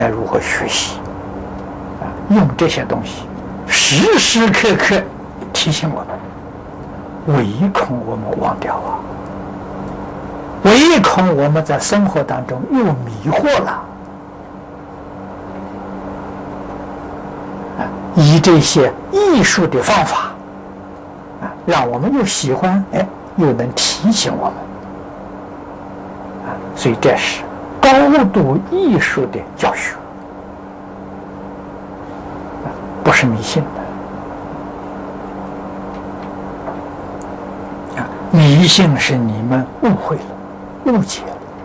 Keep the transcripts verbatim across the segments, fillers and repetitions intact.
该如何学习啊？用这些东西时时刻刻提醒我们，唯恐我们忘掉啊，唯恐我们在生活当中又迷惑了啊！以这些艺术的方法啊，让我们又喜欢，哎，又能提醒我们啊！所以这是高度艺术的教学，不是迷信的啊！迷信是你们误会了、误解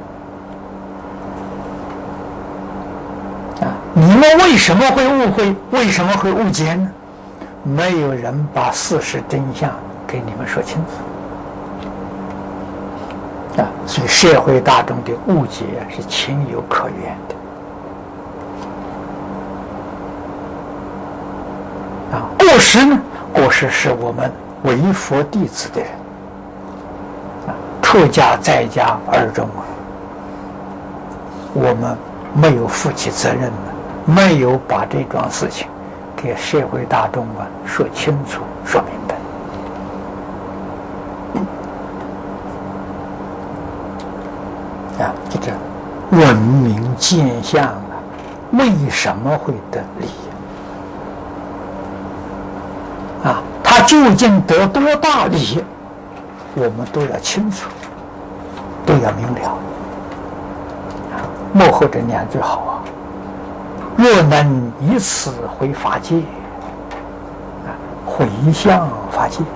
了啊！你们为什么会误会？为什么会误解呢？没有人把事实真相给你们说清楚啊！所以社会大众的误解是情有可原的啊！过失呢？过失是我们为佛弟子的人啊，出家在家二众啊，我们没有负起责任呢，没有把这桩事情给社会大众啊说清楚、说明白。啊，这个闻名见相啊，为什么会得利啊？他究竟得多大利益，我们都要清楚，都要明了。啊，幕后这两句好啊。若能以此回法界，啊，回向法界，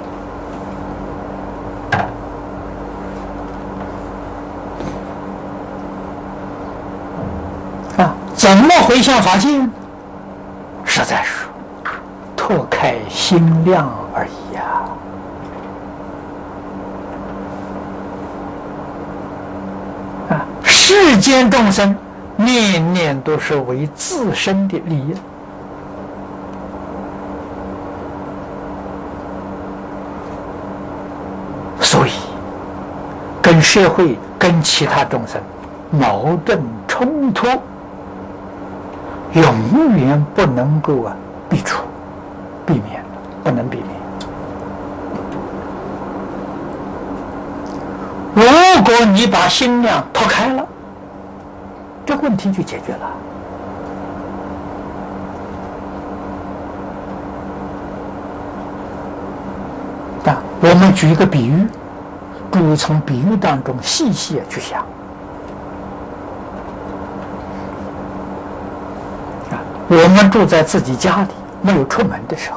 啊，怎么回向法界呢？实在是拓开心量而已呀！啊，世间众生念念都是为自身的利益，所以跟社会、跟其他众生矛盾冲突，永远不能够啊避除、避免，不能避免。如果你把心量拓开了，这个问题就解决了啊！我们举一个比喻，注意从比喻当中细细去想啊！我们住在自己家里，没有出门的时候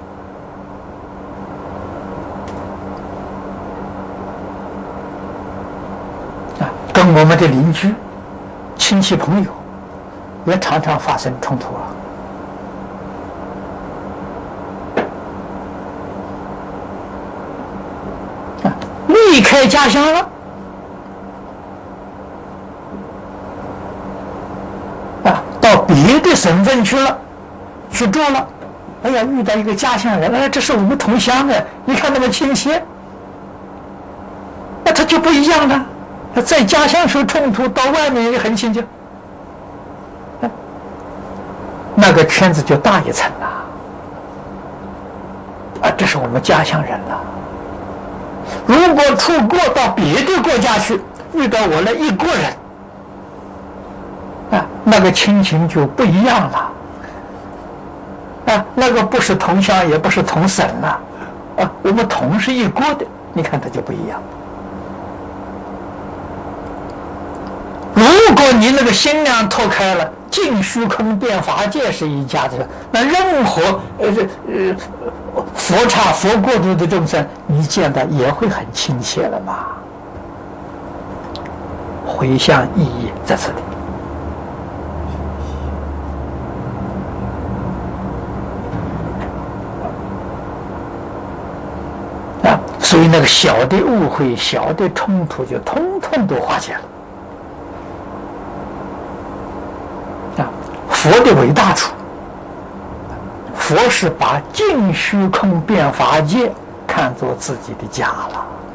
啊，跟我们的邻居、亲戚朋友也常常发生冲突啊！离开家乡了啊，到别的省份去了，去住了。哎呀，遇到一个家乡人，哎，这是我们同乡的，一看那么亲切，那他就不一样了。在家乡时候冲突，到外面也很亲切，那个圈子就大一层了啊！这是我们家乡人了。如果出国到别的国家去，遇到我那一国人啊，那个亲情就不一样了啊！那个不是同乡，也不是同省了啊，我们同是一国的，你看它就不一样。如果你那个心量拓开了，尽虚空遍法界是一家子，那任何呃呃佛刹佛国度的众生，你见到也会很亲切了嘛。回向意义在这里啊，所以那个小的误会、小的冲突就通通都化解了。佛的伟大处，佛是把尽虚空遍法界看作自己的家了。